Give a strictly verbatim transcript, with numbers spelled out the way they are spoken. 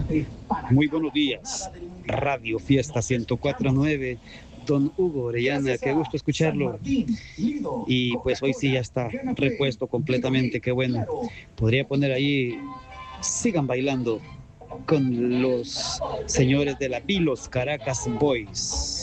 Muy buenos días, Radio Fiesta ciento cuatro punto nueve, don Hugo Orellana, qué gusto escucharlo. Y pues hoy sí ya está repuesto completamente, qué bueno. Podría poner ahí, sigan bailando con los señores de la Vilos Caracas Boys.